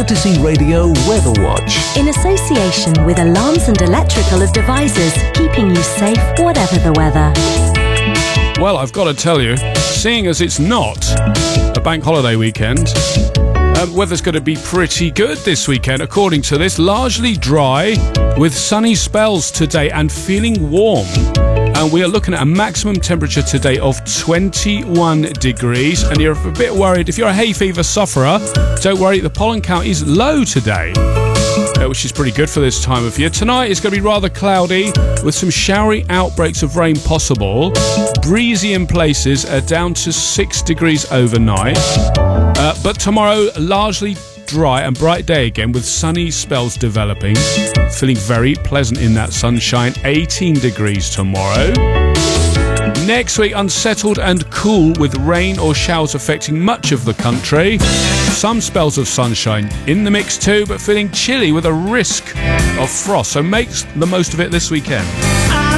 Active Radio Weather Watch. In association with Alarms and Electrical Devices, keeping you safe whatever the weather. Well, I've got to tell you, seeing as it's not a bank holiday weekend, weather's going to be pretty good this weekend, according to this. Largely dry, with sunny spells today and feeling warm. And we are looking at a maximum temperature today of 21 degrees. And you're a bit worried, if you're a hay fever sufferer, don't worry, the pollen count is low today, which is pretty good for this time of year. Tonight is going to be rather cloudy, with some showery outbreaks of rain possible. Breezy in places, down to 6 degrees overnight. But tomorrow, largely dry and bright day again, with sunny spells developing. Feeling very pleasant in that sunshine. 18 degrees tomorrow. Next week, unsettled and cool, with rain or showers affecting much of the country. Some spells of sunshine in the mix too, but feeling chilly with a risk of frost. So make the most of it this weekend.